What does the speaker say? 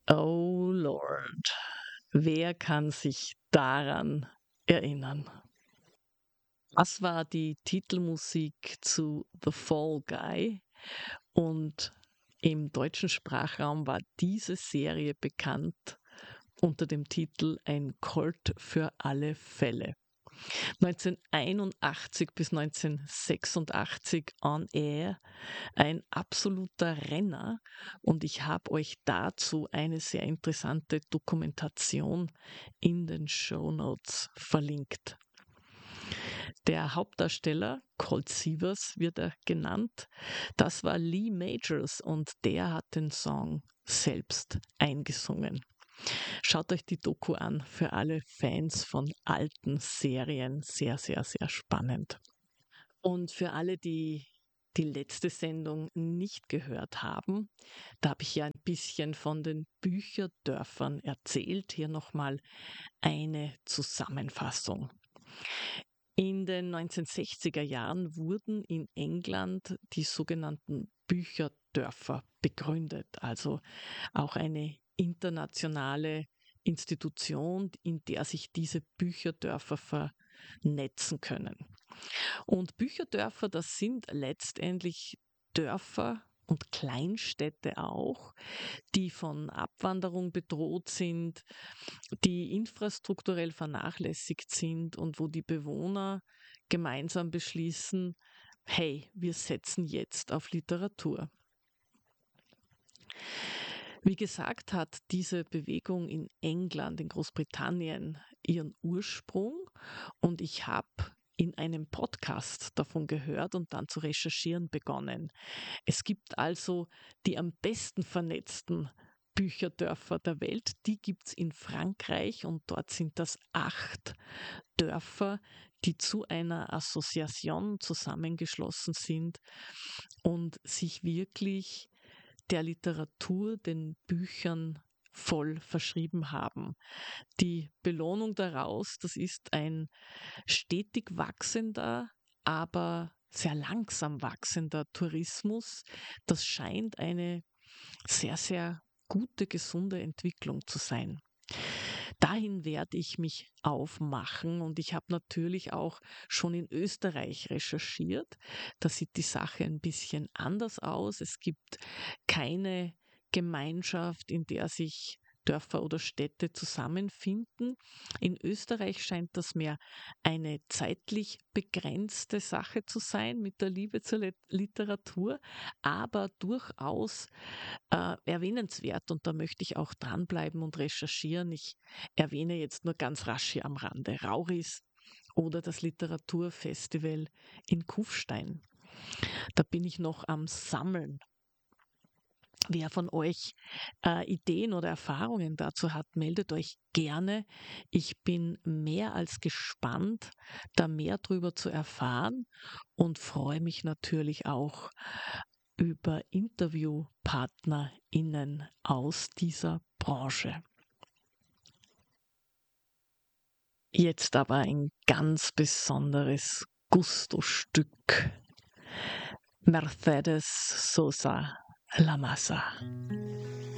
Oh Lord, wer kann sich daran erinnern? Das war die Titelmusik zu „The Fall Guy" und im deutschen Sprachraum war diese Serie bekannt unter dem Titel „Ein Colt für alle Fälle". 1981 bis 1986 on air, ein absoluter Renner, und ich habe euch dazu eine sehr interessante Dokumentation in den Shownotes verlinkt. Der Hauptdarsteller, Colt Sievers wird er genannt, das war Lee Majors und der hat den Song selbst eingesungen. Schaut euch die Doku an, für alle Fans von alten Serien, sehr, sehr, sehr spannend. Und für alle, die die letzte Sendung nicht gehört haben, da habe ich ja ein bisschen von den Bücherdörfern erzählt. Hier nochmal eine Zusammenfassung. In den 1960er Jahren wurden in England die sogenannten Bücherdörfer begründet, also auch eine internationale Institution, in der sich diese Bücherdörfer vernetzen können. Und Bücherdörfer, das sind letztendlich Dörfer und Kleinstädte auch, die von Abwanderung bedroht sind, die infrastrukturell vernachlässigt sind und wo die Bewohner gemeinsam beschließen, hey, wir setzen jetzt auf Literatur. Wie gesagt, hat diese Bewegung in England, in Großbritannien ihren Ursprung, und ich habe in einem Podcast davon gehört und dann zu recherchieren begonnen. Es gibt also die am besten vernetzten Bücherdörfer der Welt, die gibt es in Frankreich, und dort sind das 8 Dörfer, die zu einer Association zusammengeschlossen sind und sich wirklich der Literatur, den Büchern voll verschrieben haben. Die Belohnung daraus, das ist ein stetig wachsender, aber sehr langsam wachsender Tourismus. Das scheint eine sehr, sehr gute, gesunde Entwicklung zu sein. Dahin werde ich mich aufmachen, und ich habe natürlich auch schon in Österreich recherchiert. Da sieht die Sache ein bisschen anders aus. Es gibt keine Gemeinschaft, in der sich Dörfer oder Städte zusammenfinden. In Österreich scheint das mehr eine zeitlich begrenzte Sache zu sein mit der Liebe zur Literatur, aber durchaus erwähnenswert, und da möchte ich auch dranbleiben und recherchieren. Ich erwähne jetzt nur ganz rasch hier am Rande Rauris oder das Literaturfestival in Kufstein. Da bin ich noch am Sammeln. Wer von euch Ideen oder Erfahrungen dazu hat, meldet euch gerne. Ich bin mehr als gespannt, da mehr drüber zu erfahren, und freue mich natürlich auch über InterviewpartnerInnen aus dieser Branche. Jetzt aber ein ganz besonderes Gusto-Stück. Mercedes Sosa Lamasa.